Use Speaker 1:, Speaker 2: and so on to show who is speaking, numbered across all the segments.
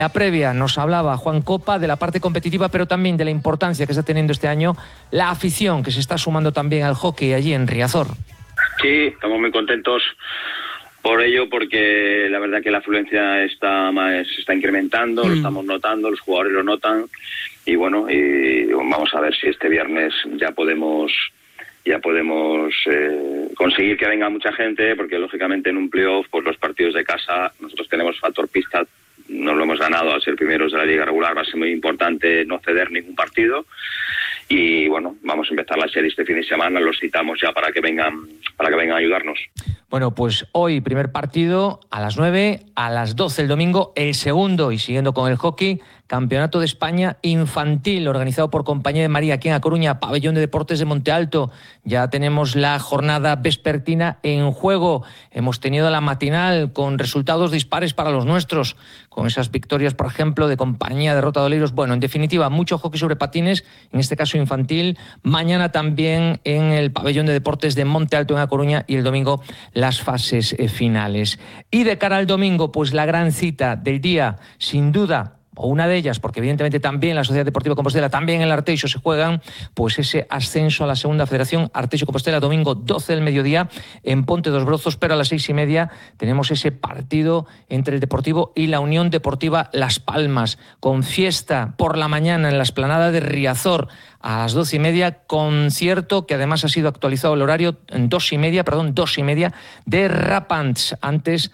Speaker 1: La previa nos hablaba Juan Copa de la parte competitiva, pero también de la importancia que está teniendo este año la afición que se está sumando también al hockey allí en Riazor.
Speaker 2: Sí, estamos muy contentos por ello, porque la verdad que la afluencia se está incrementando, lo estamos notando, los jugadores lo notan, y bueno, vamos a ver si este viernes ya podemos conseguir que venga mucha gente, porque lógicamente en un playoff, pues los partidos de casa, nosotros tenemos factor pista, nos lo hemos ganado al ser primeros de la liga regular, va a ser muy importante no ceder ningún partido. Y bueno, vamos a empezar la serie este fin de semana, los citamos ya para que vengan a ayudarnos.
Speaker 1: Bueno, pues hoy primer partido a las 9, a las 12 el domingo, el segundo, y siguiendo con el hockey, Campeonato de España Infantil, organizado por Compañía de María aquí en A Coruña, Pabellón de Deportes de Monte Alto. Ya tenemos la jornada vespertina en juego. Hemos tenido la matinal con resultados dispares para los nuestros, con esas victorias, por ejemplo, de Compañía, derrota de Oleiros. Bueno, en definitiva, mucho hockey sobre patines, en este caso infantil. Mañana también en el Pabellón de Deportes de Monte Alto en A Coruña, y el domingo las fases finales. Y de cara al domingo, pues la gran cita del día, sin duda, o una de ellas, porque evidentemente también la Sociedad Deportiva Compostela, también el Arteixo se juegan, pues ese ascenso a la segunda federación. Arteixo Compostela, domingo 12 del mediodía en Ponte dos Brozos, pero a las 6:30 tenemos ese partido entre el Deportivo y la Unión Deportiva Las Palmas, con fiesta por la mañana en la explanada de Riazor. A las 12:30, concierto que además ha sido actualizado el horario, en 2:30 de Rapants, antes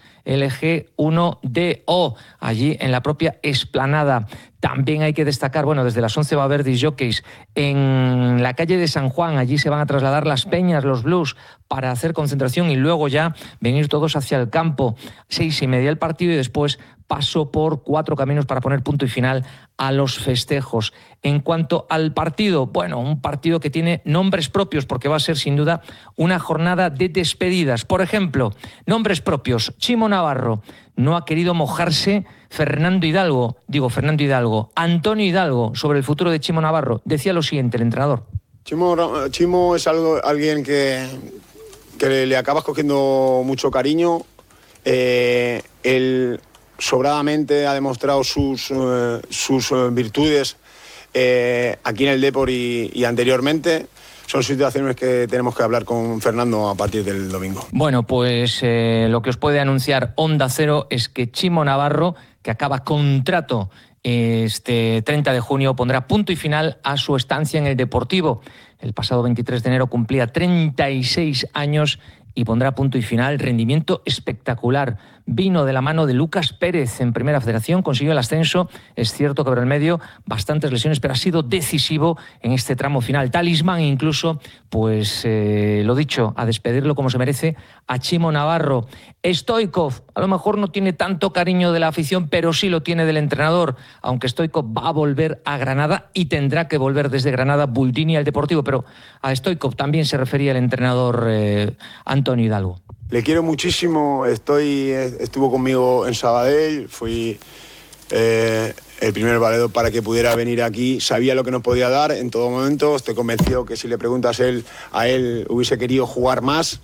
Speaker 1: LG1DO, allí en la propia explanada. También hay que destacar, bueno, desde las 11 va a haber disc jockeys en la calle de San Juan. Allí se van a trasladar las peñas, los blues, para hacer concentración y luego ya venir todos hacia el campo. 6:30 el partido y después paso por 4 caminos para poner punto y final a los festejos. En cuanto al partido, bueno, un partido que tiene nombres propios, porque va a ser sin duda una jornada de despedidas. Por ejemplo, nombres propios: Chimo Navarro. No ha querido mojarse Fernando Hidalgo, Antonio Hidalgo, sobre el futuro de Chimo Navarro. Decía lo siguiente el entrenador.
Speaker 3: Chimo es alguien que le acabas cogiendo mucho cariño. Él sobradamente ha demostrado sus virtudes aquí en el Depor y anteriormente. Son situaciones que tenemos que hablar con Fernando a partir del domingo.
Speaker 1: Bueno, pues lo que os puede anunciar Onda Cero es que Chimo Navarro, que acaba contrato este 30 de junio, pondrá punto y final a su estancia en el Deportivo. El pasado 23 de enero cumplía 36 años y pondrá punto y final. Rendimiento espectacular. Vino de la mano de Lucas Pérez en Primera Federación, consiguió el ascenso. Es cierto que por el medio bastantes lesiones, pero ha sido decisivo en este tramo final. Talismán incluso, pues lo dicho, a despedirlo como se merece a Chimo Navarro. Stoichkov, a lo mejor no tiene tanto cariño de la afición, pero sí lo tiene del entrenador, aunque Stoichkov va a volver a Granada y tendrá que volver desde Granada Buldini al Deportivo, pero a Stoichkov también se refería el entrenador Antonio Hidalgo.
Speaker 3: Le quiero muchísimo, estuvo conmigo en Sabadell, fui el primer valedor para que pudiera venir aquí, sabía lo que nos podía dar en todo momento, estoy convencido que si le preguntas a él hubiese querido jugar más,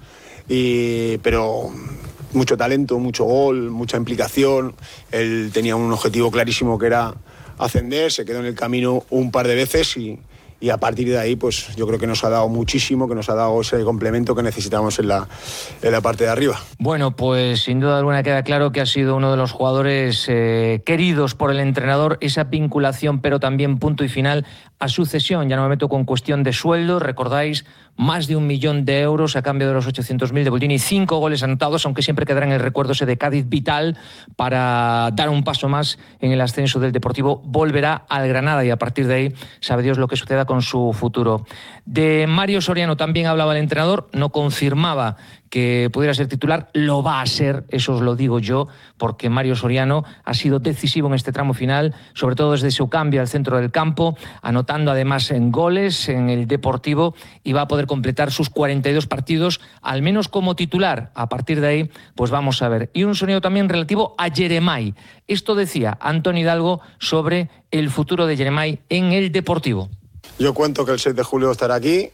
Speaker 3: pero mucho talento, mucho gol, mucha implicación. Él tenía un objetivo clarísimo que era ascender, se quedó en el camino un par de veces y a partir de ahí, pues yo creo que nos ha dado muchísimo, que nos ha dado ese complemento que necesitamos en la parte de arriba.
Speaker 1: Bueno, pues sin duda alguna queda claro que ha sido uno de los jugadores queridos por el entrenador, esa vinculación, pero también punto y final a su cesión. Ya no me meto con cuestión de sueldo, recordáis, más de 1 millón de euros a cambio de los 800.000 de Buldini, 5 goles anotados, aunque siempre quedará en el recuerdo ese de Cádiz vital para dar un paso más en el ascenso del Deportivo. Volverá al Granada y a partir de ahí sabe Dios lo que suceda con su futuro. De Mario Soriano también hablaba el entrenador, no confirmaba que pudiera ser titular, lo va a ser, eso os lo digo yo, porque Mario Soriano ha sido decisivo en este tramo final, sobre todo desde su cambio al centro del campo, anotando además en goles en el Deportivo, y va a poder completar sus 42 partidos, al menos como titular. A partir de ahí, pues vamos a ver. Y un sonido también relativo a Jeremai. Esto decía Antonio Hidalgo sobre el futuro de Jeremai en el Deportivo.
Speaker 3: Yo cuento que el 6 de julio estará aquí.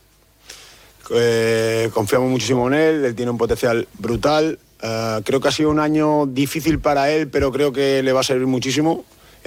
Speaker 3: Confiamos muchísimo en él tiene un potencial brutal. Creo que ha sido un año difícil para él, pero creo que le va a servir muchísimo.